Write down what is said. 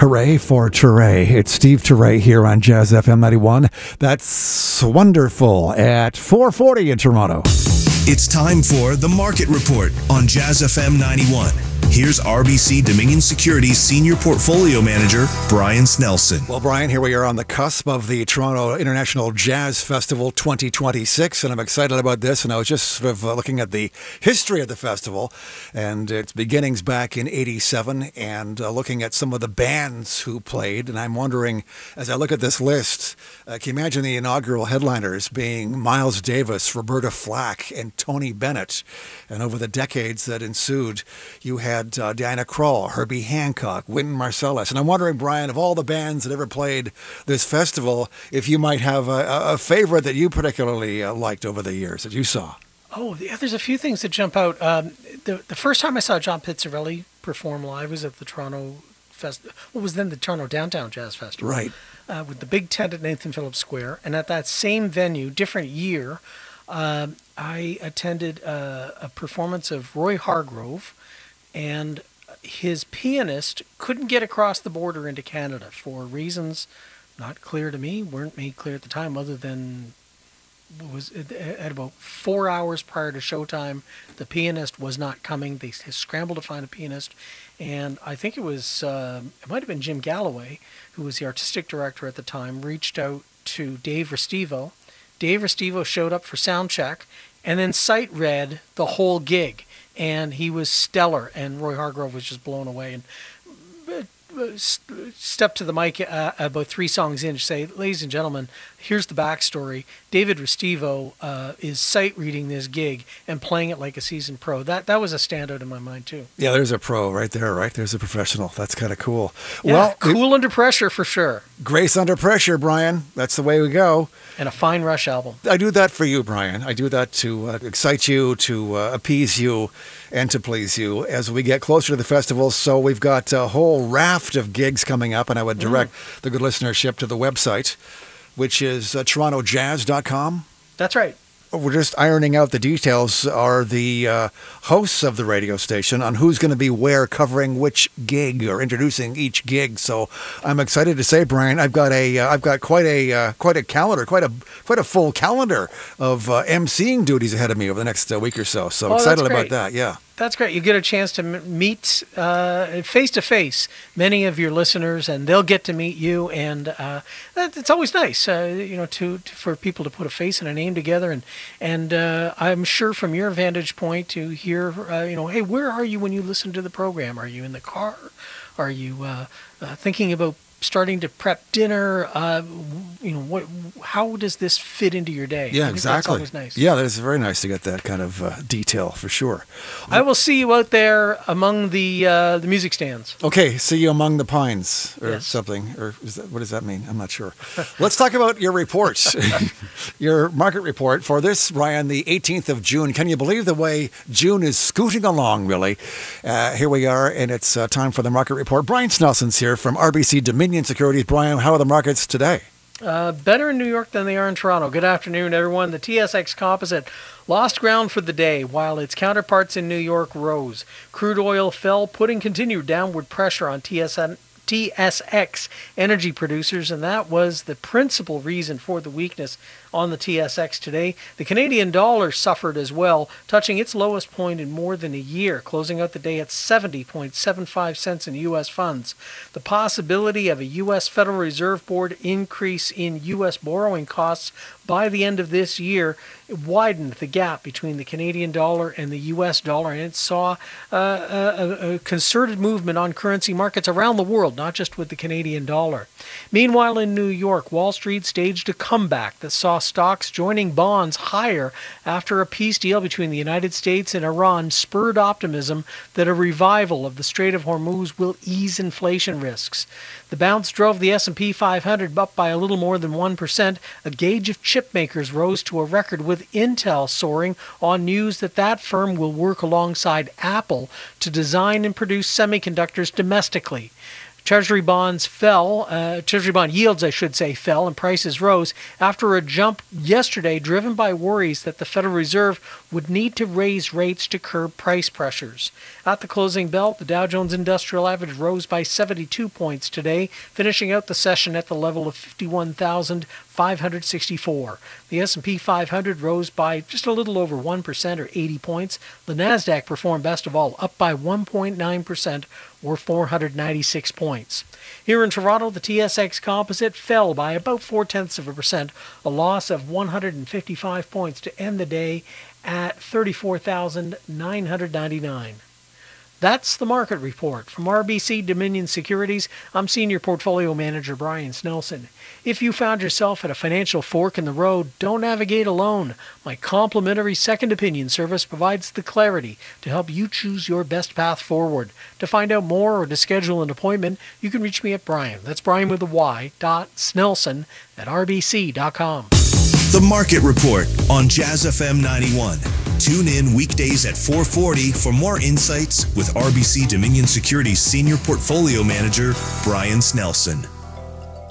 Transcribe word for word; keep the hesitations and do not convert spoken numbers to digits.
Hooray for Touré. It's Steve Touré here on Jazz F M ninety-one. That's wonderful at four forty in Toronto. It's time for The Market Report on Jazz F M ninety-one. Here's R B C Dominion Securities Senior Portfolio Manager, Brian Snelson. Well, Brian, here we are on the cusp of the Toronto International Jazz Festival twenty twenty-six, and I'm excited about this. And I was just sort of uh, looking at the history of the festival and its beginnings back in eighty-seven and uh, looking at some of the bands who played. And I'm wondering, as I look at this list, uh, can you imagine the inaugural headliners being Miles Davis, Roberta Flack, and Tony Bennett? And over the decades that ensued, you had Uh, Diana Krall, Herbie Hancock, Wynton Marsalis. And I'm wondering, Brian, of all the bands that ever played this festival, if you might have a, a favorite that you particularly uh, liked over the years that you saw. Oh, yeah, there's a few things that jump out. Um, the, the first time I saw John Pizzarelli perform live was at the Toronto Fest. What was then the Toronto Downtown Jazz Festival. Right. Uh, with the big tent at Nathan Phillips Square. And at that same venue, different year, um, I attended uh, a performance of Roy Hargrove, and his pianist couldn't get across the border into Canada for reasons not clear to me, weren't made clear at the time, other than was at about four hours prior to showtime, the pianist was not coming. They scrambled to find a pianist, and I think it was, uh, it might have been Jim Galloway, who was the artistic director at the time, reached out to Dave Restivo. Dave Restivo showed up for sound check, and then sight read the whole gig. And he was stellar, and Roy Hargrove was just blown away. And uh, stepped to the mic uh, about three songs in to say, ladies and gentlemen, here's the backstory. David Restivo uh, is sight reading this gig and playing it like a seasoned pro. That that was a standout in my mind, too. Yeah, there's a pro right there, right? There's a professional. That's kind of cool. Yeah, well, cool it, under pressure for sure. Grace under pressure, Brian. That's the way we go. And a fine Rush album. I do that for you, Brian. I do that to uh, excite you, to uh, appease you, and to please you as we get closer to the festival. So we've got a whole raft of gigs coming up, and I would direct mm. the good listenership to the website, which is uh, toronto jazz dot com. That's right. We're just ironing out the details. Are the uh, hosts of the radio station on who's going to be where, covering which gig or introducing each gig. So I'm excited to say, Brian, I've got a uh, I've got quite a uh, quite a calendar, quite a quite a full calendar of uh, emceeing duties ahead of me over the next uh, week or so. So oh, excited about that. Yeah. That's great. You get a chance to meet uh, face-to-face many of your listeners, and they'll get to meet you, and uh, that, it's always nice, uh, you know, to, to for people to put a face and a name together, and and uh, I'm sure from your vantage point to hear, uh, you know, hey, where are you when you listen to the program? Are you in the car? Are you uh, uh, thinking about starting to prep dinner? Uh, you know, what? How does this fit into your day? Yeah, I think exactly. That's always nice. Yeah, that's very nice to get that kind of uh, detail for sure. I will see you out there among the uh, the music stands. Okay, see you among the pines or yes. something. Or is that, what does that mean? I'm not sure. Let's talk about your reports, your market report for this, Ryan, the eighteenth of June. Can you believe the way June is scooting along, really? Uh, here we are, and it's uh, time for the market report. Brian Snelson's here from R B C Dominion Securities. Brian, how are the markets today? Uh, better in New York than they are in Toronto. Good afternoon, everyone. The T S X Composite lost ground for the day, while its counterparts in New York rose. Crude oil fell, putting continued downward pressure on T S N. T S X energy producers, and that was the principal reason for the weakness on the T S X today. The Canadian dollar suffered as well, touching its lowest point in more than a year, closing out the day at seventy point seven five cents in U S funds. The possibility of a U S Federal Reserve Board increase in U S borrowing costs by the end of this year widened the gap between the Canadian dollar and the U S dollar, and it saw uh, a, a concerted movement on currency markets around the world, not just with the Canadian dollar. Meanwhile, in New York, Wall Street staged a comeback that saw stocks joining bonds higher after a peace deal between the United States and Iran spurred optimism that a revival of the Strait of Hormuz will ease inflation risks. The bounce drove the S and P five hundred up by a little more than one percent. A gauge of chip makers rose to a record, with Intel soaring on news that that firm will work alongside Apple to design and produce semiconductors domestically. Treasury bonds fell, uh, Treasury bond yields, I should say, fell and prices rose after a jump yesterday driven by worries that the Federal Reserve would need to raise rates to curb price pressures. At the closing bell, the Dow Jones Industrial Average rose by seventy-two points today, finishing out the session at the level of fifty-one thousand five hundred sixty-four. The S and P five hundred rose by just a little over one percent or eighty points. The Nasdaq performed best of all, up by one point nine percent or four hundred ninety-six points. Here in Toronto, the T S X Composite fell by about four-tenths of a percent, a loss of one hundred fifty-five points to end the day at thirty-four thousand nine hundred ninety-nine. That's the market report. From R B C Dominion Securities, I'm Senior Portfolio Manager Brian Snelson. If you found yourself at a financial fork in the road, don't navigate alone. My complimentary second opinion service provides the clarity to help you choose your best path forward. To find out more or to schedule an appointment, you can reach me at Brian. That's Brian with a Y, dot Snelson at R B C dot com. The Market Report on Jazz F M ninety-one. Tune in weekdays at four forty for more insights with R B C Dominion Securities Senior Portfolio Manager Brian Snelson.